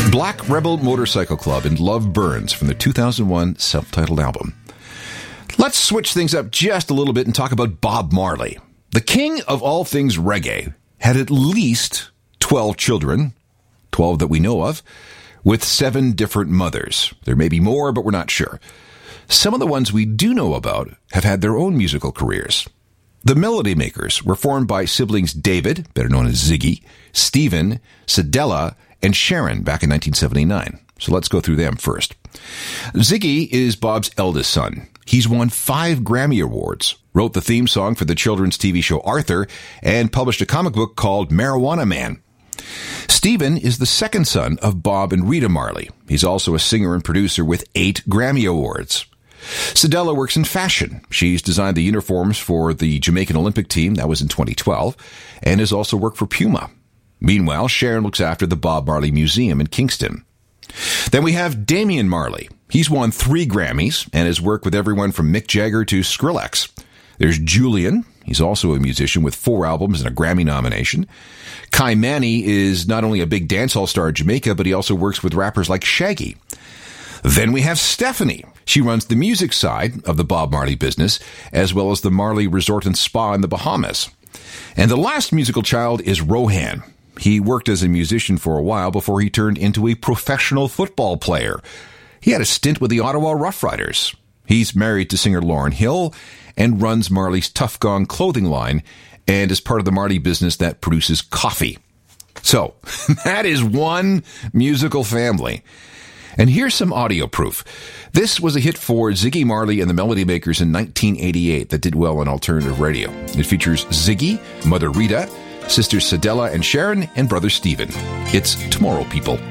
Black Rebel Motorcycle Club and Love Burns from the 2001 self-titled album. Let's switch things up just a little bit and talk about Bob Marley. The king of all things reggae had at least 12 children, 12 that we know of, with 7 different mothers. There may be more, but we're not sure. Some of the ones we do know about have had their own musical careers. The Melody Makers were formed by siblings David, better known as Ziggy, Stephen, Cedella, and Sharon back in 1979. So let's go through them first. Ziggy is Bob's eldest son. He's won 5 Grammy Awards, wrote the theme song for the children's TV show Arthur, and published a comic book called Marijuana Man. Stephen is the second son of Bob and Rita Marley. He's also a singer and producer with 8 Grammy Awards. Cedella works in fashion. She's designed the uniforms for the Jamaican Olympic team, that was in 2012, and has also worked for Puma. Meanwhile, Sharon looks after the Bob Marley Museum in Kingston. Then we have Damian Marley. He's won 3 Grammys and has worked with everyone from Mick Jagger to Skrillex. There's Julian. He's also a musician with 4 albums and a Grammy nomination. Kai Manny is not only a big dancehall star in Jamaica, but he also works with rappers like Shaggy. Then we have Stephanie. She runs the music side of the Bob Marley business, as well as the Marley Resort and Spa in the Bahamas. And the last musical child is Rohan. He worked as a musician for a while before he turned into a professional football player. He had a stint with the Ottawa Rough Riders. He's married to singer Lauryn Hill and runs Marley's Tough Gong clothing line and is part of the Marley business that produces coffee. So, that is one musical family. And here's some audio proof. This was a hit for Ziggy Marley and the Melody Makers in 1988 that did well on alternative radio. It features Ziggy, Mother Rita, sisters Cedella and Sharon, and brother Stephen. It's Tomorrow People.